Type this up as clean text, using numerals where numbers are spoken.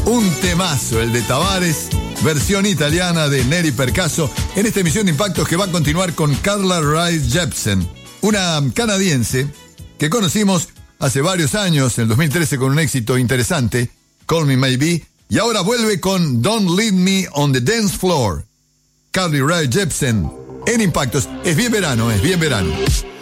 Un temazo, el de Tavares, versión italiana de Neri Percaso, en esta emisión de Impactos que va a continuar con Carly Rae Jepsen, una canadiense que conocimos hace varios años, en el 2013, con un éxito interesante, Call Me Maybe, y ahora vuelve con Don't Leave Me on the Dance Floor. Carly Rae Jepsen en Impactos. Es bien verano, es bien verano.